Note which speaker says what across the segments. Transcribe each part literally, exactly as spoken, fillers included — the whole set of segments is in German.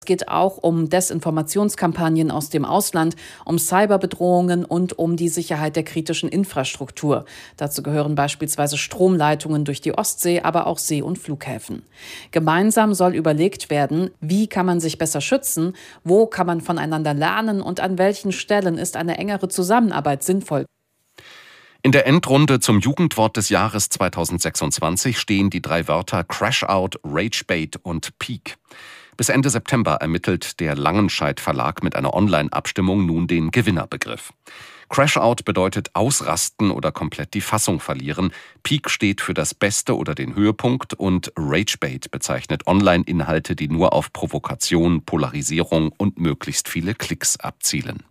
Speaker 1: Es geht auch um Desinformationskampagnen aus dem Ausland, um Cyberbedrohungen und um die Sicherheit der kritischen Infrastruktur. Dazu gehören beispielsweise Stromleitungen durch die Ostsee, aber auch See- und Flughäfen. Gemeinsam soll überlegt werden, wie kann man sich besser schützen, wo kann man voneinander lernen und an welchen Stellen ist eine engere Zusammenarbeit sinnvoll.
Speaker 2: In der Endrunde zum Jugendwort des Jahres zweitausendsechsundzwanzig stehen die drei Wörter Crashout, Ragebait und Peak. Bis Ende September ermittelt der Langenscheidt Verlag mit einer Online-Abstimmung nun den Gewinnerbegriff. Crashout bedeutet ausrasten oder komplett die Fassung verlieren. Peak steht für das Beste oder den Höhepunkt und Ragebait bezeichnet Online-Inhalte, die nur auf Provokation, Polarisierung und möglichst viele Klicks abzielen.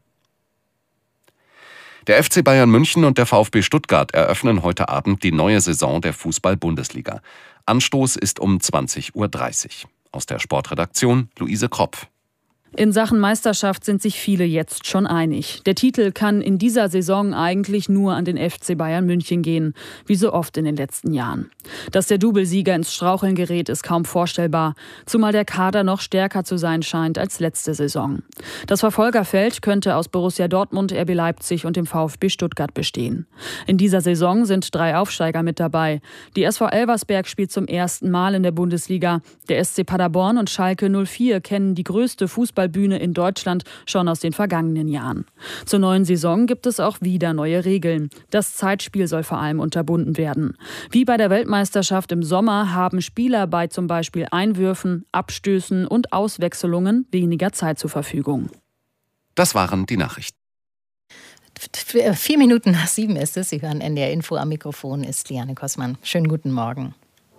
Speaker 2: Der F C Bayern München und der VfB Stuttgart eröffnen heute Abend die neue Saison der Fußball-Bundesliga. Anstoß ist um zwanzig Uhr dreißig. Aus der Sportredaktion Luise Kropf.
Speaker 3: In Sachen Meisterschaft sind sich viele jetzt schon einig. Der Titel kann in dieser Saison eigentlich nur an den F C Bayern München gehen, wie so oft in den letzten Jahren. Dass der Doublesieger ins Straucheln gerät, ist kaum vorstellbar, zumal der Kader noch stärker zu sein scheint als letzte Saison. Das Verfolgerfeld könnte aus Borussia Dortmund, R B Leipzig und dem VfB Stuttgart bestehen. In dieser Saison sind drei Aufsteiger mit dabei. Die S V Elversberg spielt zum ersten Mal in der Bundesliga. Der S C Paderborn und Schalke null vier kennen die größte Fußball Bühne in Deutschland schon aus den vergangenen Jahren. Zur neuen Saison gibt es auch wieder neue Regeln. Das Zeitspiel soll vor allem unterbunden werden. Wie bei der Weltmeisterschaft im Sommer haben Spieler bei zum Beispiel Einwürfen, Abstößen und Auswechselungen weniger Zeit zur Verfügung.
Speaker 2: Das waren die Nachrichten.
Speaker 4: Vier Minuten nach sieben ist es. Sie hören N D R Info. Am Mikrofon ist Liane Kossmann. Schönen guten Morgen.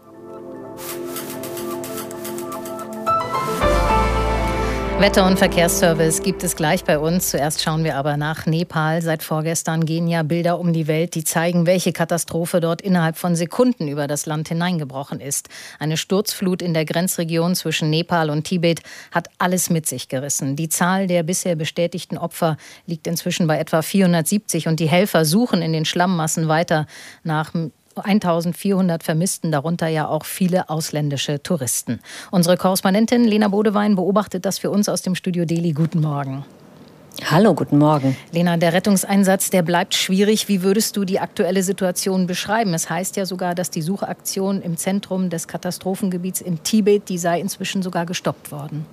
Speaker 4: Wetter- und Verkehrsservice gibt es gleich bei uns. Zuerst schauen wir aber nach Nepal. Seit vorgestern gehen ja Bilder um die Welt, die zeigen, welche Katastrophe dort innerhalb von Sekunden über das Land hineingebrochen ist. Eine Sturzflut in der Grenzregion zwischen Nepal und Tibet hat alles mit sich gerissen. Die Zahl der bisher bestätigten Opfer liegt inzwischen bei etwa vierhundertsiebzig und die Helfer suchen in den Schlammmassen weiter nach eintausendvierhundert Vermissten, darunter ja auch viele ausländische Touristen. Unsere Korrespondentin Lena Bodewein beobachtet das für uns aus dem Studio Delhi. Guten Morgen.
Speaker 5: Hallo, guten Morgen.
Speaker 4: Lena, der Rettungseinsatz, der bleibt schwierig. Wie würdest du die aktuelle Situation beschreiben? Es heißt ja sogar, dass die Suchaktion im Zentrum des Katastrophengebiets in Tibet, die sei inzwischen sogar gestoppt worden.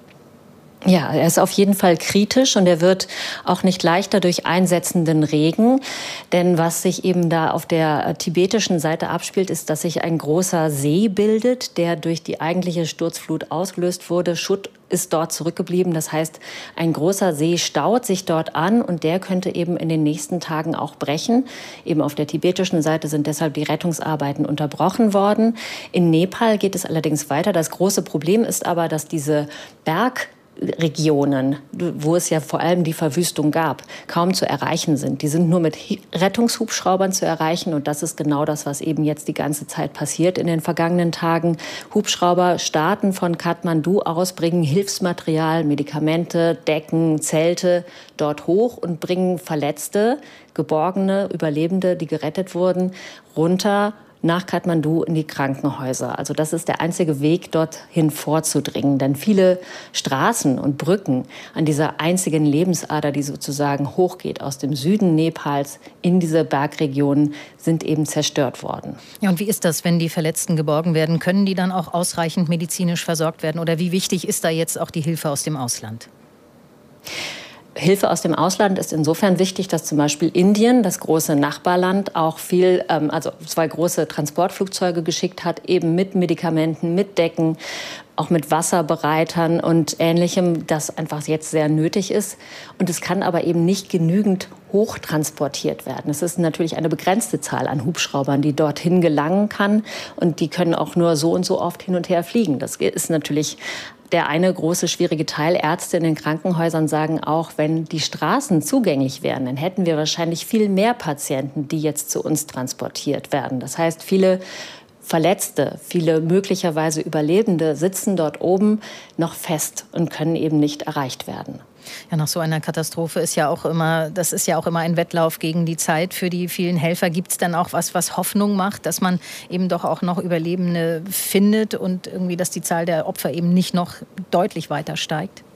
Speaker 5: Ja, er ist auf jeden Fall kritisch und er wird auch nicht leichter durch einsetzenden Regen. Denn was sich eben da auf der tibetischen Seite abspielt, ist, dass sich ein großer See bildet, der durch die eigentliche Sturzflut ausgelöst wurde. Schutt ist dort zurückgeblieben. Das heißt, ein großer See staut sich dort an und der könnte eben in den nächsten Tagen auch brechen. Eben auf der tibetischen Seite sind deshalb die Rettungsarbeiten unterbrochen worden. In Nepal geht es allerdings weiter. Das große Problem ist aber, dass diese Berg Regionen, wo es ja vor allem die Verwüstung gab, kaum zu erreichen sind. Die sind nur mit Rettungshubschraubern zu erreichen und das ist genau das, was eben jetzt die ganze Zeit passiert in den vergangenen Tagen. Hubschrauber starten von Kathmandu aus, bringen Hilfsmaterial, Medikamente, Decken, Zelte dort hoch und bringen Verletzte, Geborgene, Überlebende, die gerettet wurden, runter nach Kathmandu in die Krankenhäuser. Also das ist der einzige Weg, dorthin vorzudringen. Denn viele Straßen und Brücken an dieser einzigen Lebensader, die sozusagen hochgeht aus dem Süden Nepals in diese Bergregionen, sind eben zerstört worden.
Speaker 4: Ja, und wie ist das, wenn die Verletzten geborgen werden? Können die dann auch ausreichend medizinisch versorgt werden? Oder wie wichtig ist da jetzt auch die Hilfe aus dem Ausland?
Speaker 5: Hilfe aus dem Ausland ist insofern wichtig, dass zum Beispiel Indien, das große Nachbarland, auch viel, also zwei große Transportflugzeuge geschickt hat, eben mit Medikamenten, mit Decken, auch mit Wasserbereitern und Ähnlichem, das einfach jetzt sehr nötig ist. Und es kann aber eben nicht genügend hochtransportiert werden. Es ist natürlich eine begrenzte Zahl an Hubschraubern, die dorthin gelangen kann. Und die können auch nur so und so oft hin und her fliegen. Das ist natürlich der eine große schwierige Teil. Ärzte in den Krankenhäusern sagen auch, wenn die Straßen zugänglich wären, dann hätten wir wahrscheinlich viel mehr Patienten, die jetzt zu uns transportiert werden. Das heißt, viele Verletzte, viele möglicherweise Überlebende sitzen dort oben noch fest und können eben nicht erreicht werden.
Speaker 4: Ja, nach so einer Katastrophe ist ja auch immer, das ist ja auch immer ein Wettlauf gegen die Zeit für die vielen Helfer. Gibt es dann auch was, was Hoffnung macht, dass man eben doch auch noch Überlebende findet und irgendwie, dass die Zahl der Opfer eben nicht noch deutlich weiter steigt?